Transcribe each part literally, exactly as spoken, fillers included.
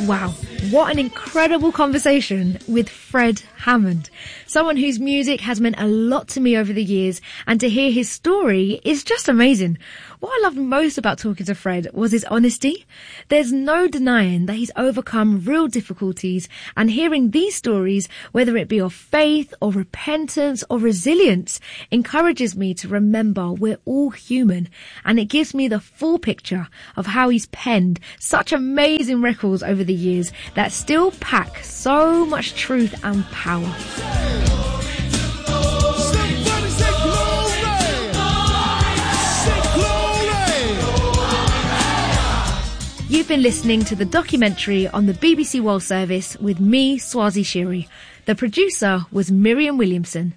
Wow, what an incredible conversation with Fred Hammond, someone whose music has meant a lot to me over the years, and to hear his story is just amazing. What I loved most about talking to Fred was his honesty. There's no denying that he's overcome real difficulties, and hearing these stories, whether it be of faith or repentance or resilience, encourages me to remember we're all human, and it gives me the full picture of how he's penned such amazing records over the years that still pack so much truth and power. You've been listening to the documentary on the B B C World Service with me, Swazi Shiri. The producer was Miriam Williamson.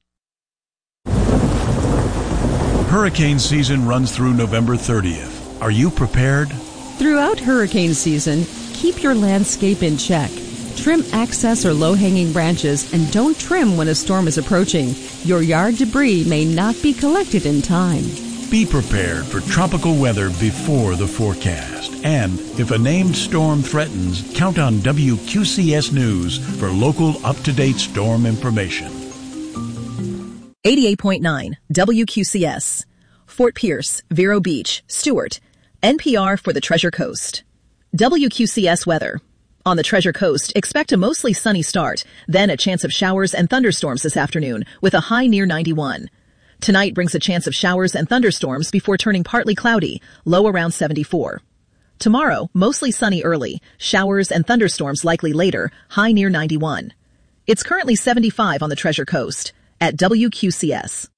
Hurricane season runs through November thirtieth. Are you prepared? Throughout hurricane season, keep your landscape in check. Trim excess or low-hanging branches and don't trim when a storm is approaching. Your yard debris may not be collected in time. Be prepared for tropical weather before the forecast. And if a named storm threatens, count on W Q C S News for local up-to-date storm information. eighty-eight point nine W Q C S. Fort Pierce, Vero Beach, Stewart. N P R for the Treasure Coast. W Q C S weather. On the Treasure Coast, expect a mostly sunny start, then a chance of showers and thunderstorms this afternoon with a high near ninety-one. Tonight brings a chance of showers and thunderstorms before turning partly cloudy, low around seventy-four. Tomorrow, mostly sunny early, showers and thunderstorms likely later, high near ninety-one. It's currently seventy-five on the Treasure Coast at W Q C S.